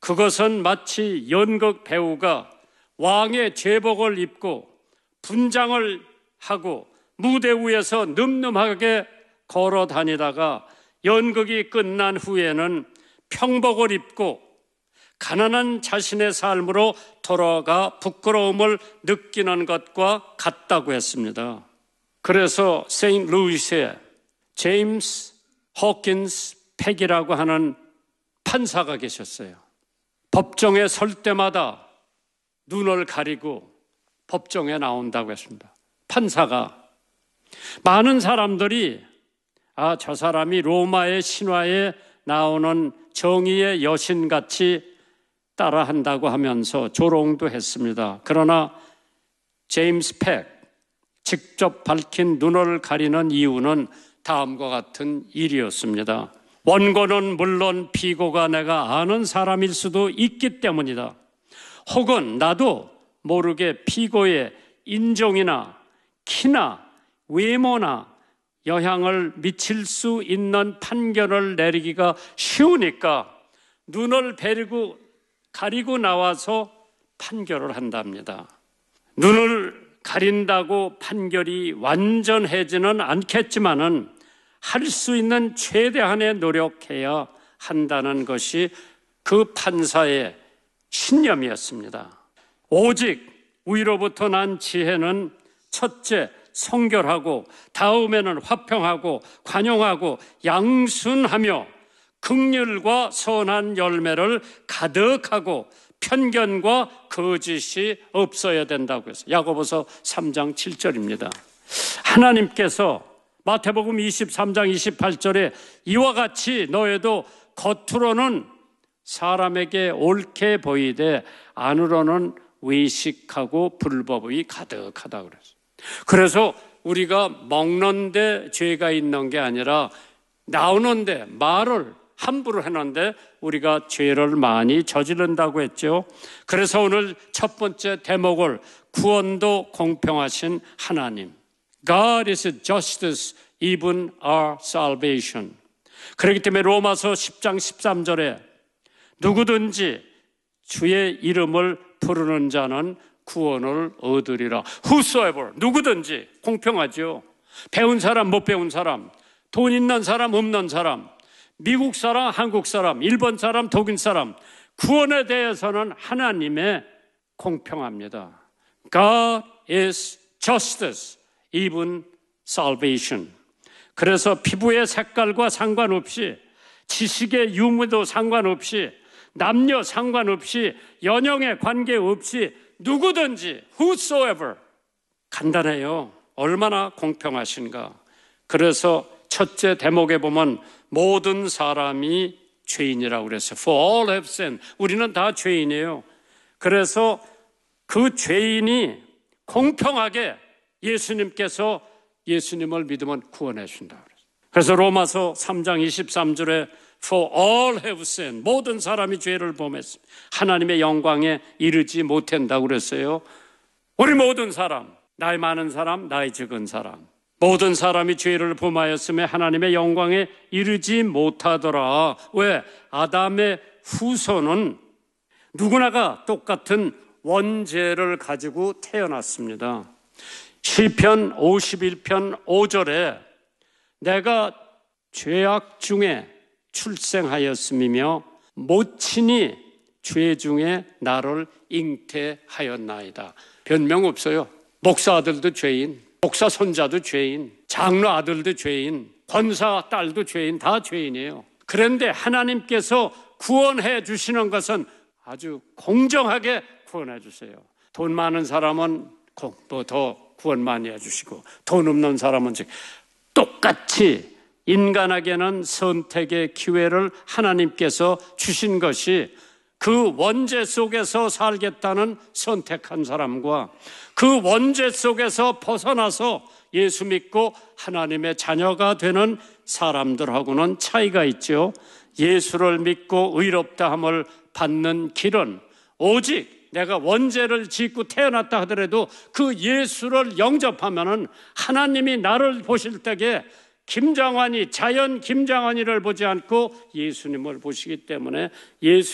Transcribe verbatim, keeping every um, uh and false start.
그것은 마치 연극 배우가 왕의 제복을 입고 분장을 하고 무대 위에서 늠름하게 걸어 다니다가 연극이 끝난 후에는 평복을 입고 가난한 자신의 삶으로 돌아가 부끄러움을 느끼는 것과 같다고 했습니다. 그래서 세인트루이스에 제임스 호킨스 팩이라고 하는 판사가 계셨어요. 법정에 설 때마다 눈을 가리고 법정에 나온다고 했습니다. 판사가. 많은 사람들이 아, 저 사람이 로마의 신화에 나오는 정의의 여신같이 따라한다고 하면서 조롱도 했습니다. 그러나 제임스 팩, 직접 밝힌 눈을 가리는 이유는 다음과 같은 일이었습니다. 원고는 물론 피고가 내가 아는 사람일 수도 있기 때문이다. 혹은 나도 모르게 피고의 인종이나 키나 외모나 영향을 미칠 수 있는 판결을 내리기가 쉬우니까 눈을 베리고 가리고 나와서 판결을 한답니다. 눈을 가린다고 판결이 완전해지는 않겠지만은 할 수 있는 최대한의 노력해야 한다는 것이 그 판사의 신념이었습니다. 오직 위로부터 난 지혜는 첫째, 성결하고 다음에는 화평하고 관용하고 양순하며 긍휼과 선한 열매를 가득하고 편견과 거짓이 없어야 된다고 해서 야고보서 삼 장 칠 절입니다. 하나님께서 마태복음 이십삼 장 이십팔 절에 이와 같이 너희도 겉으로는 사람에게 옳게 보이되 안으로는 외식하고 불법이 가득하다고 그랬어요. 그래서 우리가 먹는데 죄가 있는 게 아니라 나오는데 말을 함부로 하는데 우리가 죄를 많이 저지른다고 했죠. 그래서 오늘 첫 번째 대목을 구원도 공평하신 하나님. God is justice, even our salvation. 그렇기 때문에 로마서 십 장 십삼 절에 누구든지 주의 이름을 부르는 자는 구원을 얻으리라. Whosoever, 누구든지 공평하죠. 배운 사람, 못 배운 사람, 돈 있는 사람, 없는 사람, 미국 사람, 한국 사람, 일본 사람, 독일 사람, 구원에 대해서는 하나님의 공평합니다. God is justice, even salvation. 그래서 피부의 색깔과 상관없이, 지식의 유무도 상관없이, 남녀 상관없이, 연령에 관계없이 누구든지 whosoever. 간단해요. 얼마나 공평하신가. 그래서 첫째 대목에 보면 모든 사람이 죄인이라고 그랬어요. For all have sinned. 우리는 다 죄인이에요. 그래서 그 죄인이 공평하게 예수님께서 예수님을 믿으면 구원해 준다고 그랬어요. 그래서 로마서 삼 장 이십삼 절에 For all have sinned. 모든 사람이 죄를 범했습니다. 하나님의 영광에 이르지 못한다고 그랬어요. 우리 모든 사람, 나이 많은 사람, 나이 적은 사람, 모든 사람이 죄를 범하였으며 하나님의 영광에 이르지 못하더라. 왜? 아담의 후손은 누구나가 똑같은 원죄를 가지고 태어났습니다. 시편 오십일 편 오 절에 내가 죄악 중에 출생하였음이며 모친이 죄 중에 나를 잉태하였나이다. 변명 없어요. 목사 아들도 죄인, 목사 손자도 죄인, 장로 아들도 죄인, 권사 딸도 죄인, 다 죄인이에요. 그런데 하나님께서 구원해 주시는 것은 아주 공정하게 구원해 주세요. 돈 많은 사람은 뭐 더 구원 많이 해주시고 돈 없는 사람은 즉 똑같이 인간에게는 선택의 기회를 하나님께서 주신 것이 그 원죄 속에서 살겠다는 선택한 사람과 그 원죄 속에서 벗어나서 예수 믿고 하나님의 자녀가 되는 사람들하고는 차이가 있죠. 예수를 믿고 의롭다함을 받는 길은 오직 내가 원죄를 짓고 태어났다 하더라도 그 예수를 영접하면은 하나님이 나를 보실 때에 김장환이 자연 김장환이를 보지 않고 예수님을 보시기 때문에 예수